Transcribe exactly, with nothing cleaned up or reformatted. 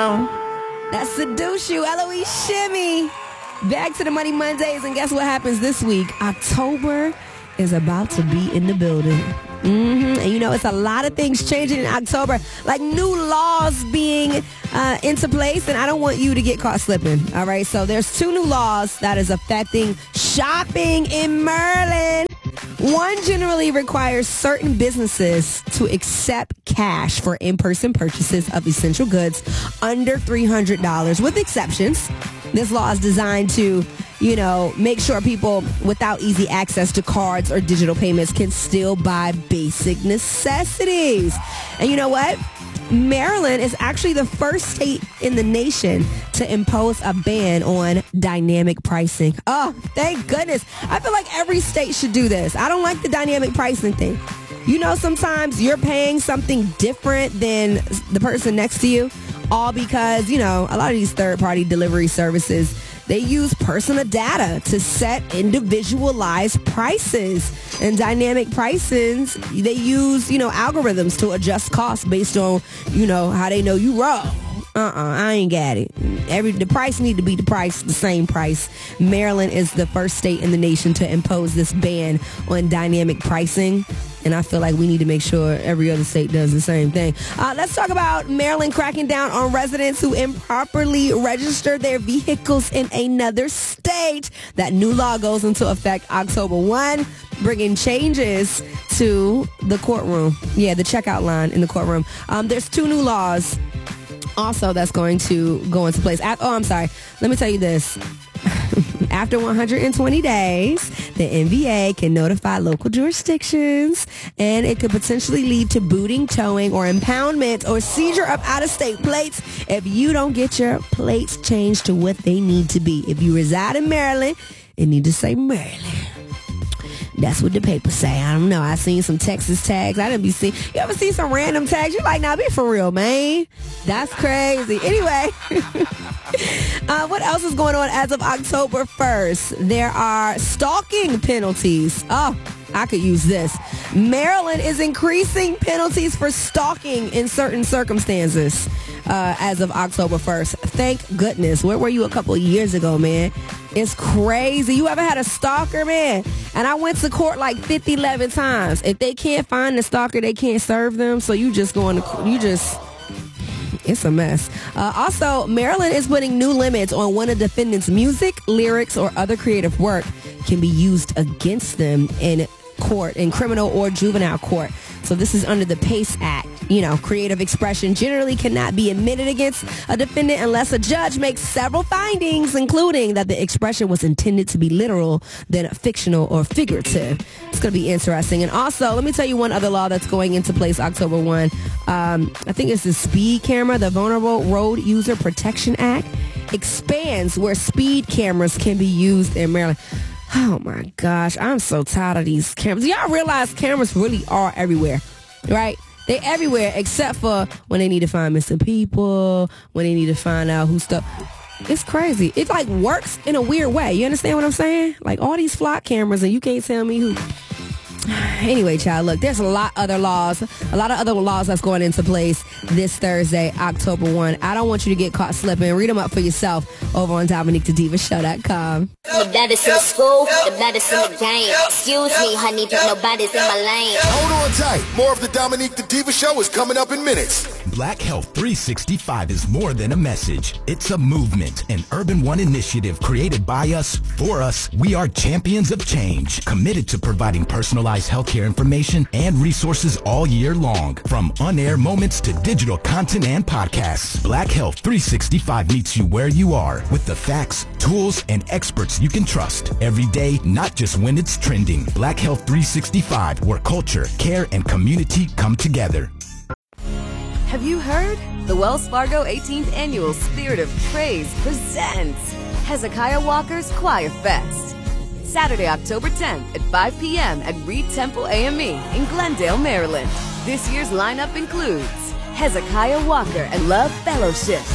down. That's Seduce You, Eloise Shimmy. Back to the Money Mondays, and guess what happens this week? October is about to be in the building. Mm-hmm. And you know, it's a lot of things changing in October, like new laws being uh, into place, and I don't want you to get caught slipping, all right? So there's two new laws that is affecting shopping in Maryland. One generally requires certain businesses to accept cash for in-person purchases of essential goods under three hundred dollars, with exceptions. This law is designed to, you know, make sure people without easy access to cards or digital payments can still buy basic necessities. And you know what? Maryland is actually the first state in the nation to impose a ban on dynamic pricing. Oh, thank goodness. I feel like every state should do this. I don't like the dynamic pricing thing. You know, sometimes you're paying something different than the person next to you, all because, you know, a lot of these third-party delivery services, they use personal data to set individualized prices. And dynamic pricing, they use, you know, algorithms to adjust costs based on, you know, how they know you roll. Uh-uh, I ain't got it. Every the price need to be the price, the same price. Maryland is the first state in the nation to impose this ban on dynamic pricing. And I feel like we need to make sure every other state does the same thing. Uh, let's talk about Maryland cracking down on residents who improperly register their vehicles in another state. That new law goes into effect October first, bringing changes to the courtroom. Yeah, the checkout line in the courtroom. Um, there's two new laws also that's going to go into place. At, oh, I'm sorry. Let me tell you this. After one hundred twenty days, the N V A can notify local jurisdictions, and it could potentially lead to booting, towing, or impoundment or seizure of out-of-state plates if you don't get your plates changed to what they need to be. If you reside in Maryland, it need to say Maryland. That's what the papers say. I don't know. I seen some Texas tags. I didn't be seeing. You ever see some random tags? You're like, nah, be for real, man. That's crazy. Anyway, uh, what else is going on as of October first? There are stalking penalties. Oh, I could use this. Maryland is increasing penalties for stalking in certain circumstances uh, as of October first. Thank goodness. Where were you a couple of years ago, man? It's crazy. You ever had a stalker, man? And I went to court like fifty, eleven times. If they can't find the stalker, they can't serve them. So you just going to, you just, it's a mess. Uh, also, Maryland is putting new limits on when a defendant's music, lyrics, or other creative work can be used against them in court, in criminal or juvenile court. So this is under the PACE Act. You know, creative expression generally cannot be admitted against a defendant unless a judge makes several findings, including that the expression was intended to be literal, then fictional or figurative. It's going to be interesting. And also, let me tell you one other law that's going into place October first. Um, I think it's the speed camera, the Vulnerable Road User Protection Act, expands where speed cameras can be used in Maryland. Oh my gosh, I'm so tired of these cameras. Y'all realize cameras really are everywhere, right? They're everywhere except for when they need to find missing people, when they need to find out who stuff. It's crazy. It like works in a weird way. You understand what I'm saying? Like all these flock cameras and you can't tell me who. Anyway, child, look, there's a lot other laws, a lot of other laws that's going into place this Thursday, October first. I don't want you to get caught slipping. Read them up for yourself over on Dominique the Diva Show dot com. The baddest in the school, the baddest in the game. Excuse me, honey, but nobody's in my lane. Hold on tight. More of the Dominique the Diva Show is coming up in minutes. Black Health three sixty-five is more than a message. It's a movement, an Urban One initiative created by us, for us. We are champions of change, committed to providing personalized healthcare information and resources all year long. From on-air moments to digital content and podcasts, Black Health three sixty-five meets you where you are with the facts, tools, and experts you can trust every day, not just when it's trending. Black Health three sixty-five, where culture, care, and community come together. Have you heard? The Wells Fargo eighteenth Annual Spirit of Praise presents Hezekiah Walker's Choir Fest. Saturday, October tenth at five p.m. at Reed Temple A M E in Glendale, Maryland. This year's lineup includes Hezekiah Walker and Love Fellowship,